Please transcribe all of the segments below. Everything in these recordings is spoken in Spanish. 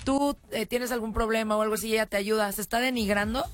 tú tienes algún problema o algo así y ella te ayuda, ¿se está denigrando?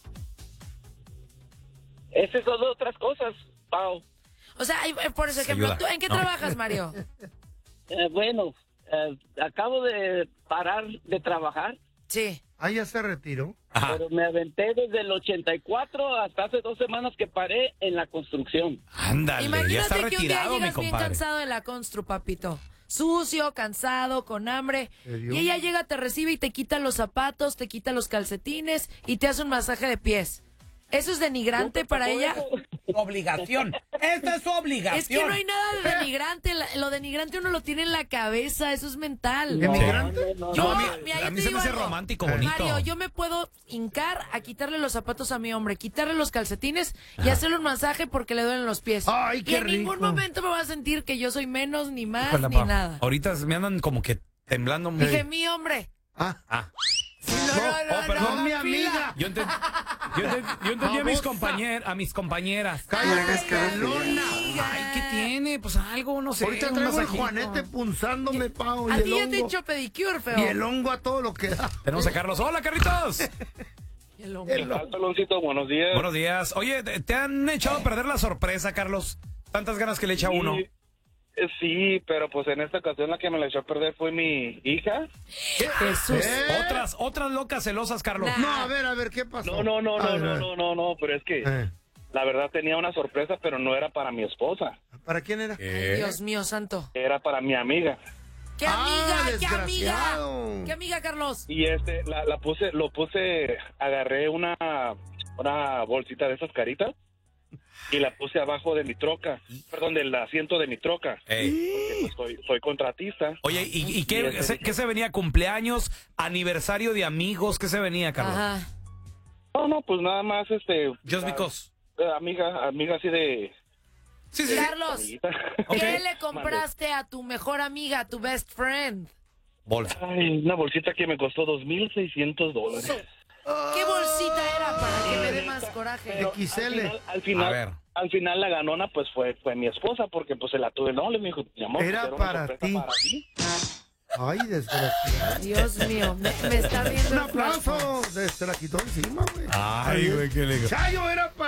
Esas son otras cosas, Pau. O sea, por ejemplo, ¿tú en qué trabajas, Mario? Bueno, acabo de parar de trabajar. Sí. Ah, ya se retiró. Ajá. Pero me aventé desde el 84 hasta hace 2 semanas que paré en la construcción. Ándale, ya está Imagínate que un día retirado, mi llegas bien compadre. cansado de la constru, papito. Sucio, cansado, con hambre. ¿Serio? Y ella llega, te recibe y te quita los zapatos, te quita los calcetines y te hace un masaje de pies. ¿Eso es denigrante para ella? Obligación. Esta es su obligación. Es que no hay nada de denigrante. Lo denigrante uno lo tiene en la cabeza. Eso es mental. ¿Emigrante? No, Yo, No, mira, yo a mí te se digo me hace algo. romántico, bonito. Mario, yo me puedo hincar a quitarle los zapatos a mi hombre, quitarle los calcetines y hacerle un masaje porque le duelen los pies. Ay, y qué en ningún rico. momento me voy a sentir que yo soy menos, ni más, Híjole, ni pa. nada. Ahorita me andan como que temblando. Dije, mi hombre. Ah, perdón. mi amiga. Yo entendí a mis compañeras. Cállate, pelona. Ay, ¿qué tiene? Pues algo, no sé. Ahorita un traigo el masajito. Juanete punzándome, Pau. A Y ti el ya te he hongo. hecho pedicure, feo. Y el hongo a todo lo que da. Tenemos a Carlos. Hola, Carlitos. Y el hongo. ¿Qué tal, Peloncito? Buenos días. Buenos días. Oye, ¿te han echado a perder la sorpresa, Carlos? Tantas ganas que le echa uno. Sí, pero pues en esta ocasión la que me la echó a perder fue mi hija. Jesús. Otras locas celosas, Carlos. Nah. No, a ver, ¿qué pasó? No, A ver. no, pero es que la verdad tenía una sorpresa, pero no era para mi esposa, ¿Para quién era? Ay, Dios mío, santo. era para mi amiga. ¿Qué amiga? ¿Qué amiga? desgraciado. ¿Qué amiga, Carlos? Y agarré una bolsita de esas caritas y la puse abajo de mi troca, perdón, del asiento de mi troca. Ey. Porque, pues, soy contratista. Oye, ¿y qué se venía? ¿Cumpleaños? ¿Aniversario de amigos? ¿Qué se venía, Carlos? Ajá. No, pues nada más, Just because. amiga así de... Sí. Carlos, amiguita. ¿qué le compraste a tu mejor amiga, a tu best friend? Bolsa. Ay, una bolsita que me costó $2,600. ¿Qué bolsita era para que me dé más coraje? Pero XL. A ver. al final la ganona pues fue mi esposa, porque pues se la tuve. No, le me dijo, mi amor, Era pues, una para sorpresa ti. para ti. Ay, desgraciado. Dios mío, me está viendo Un el flashback. aplauso. Se la quitó encima, güey. Ay, güey, qué legal. Chayo era para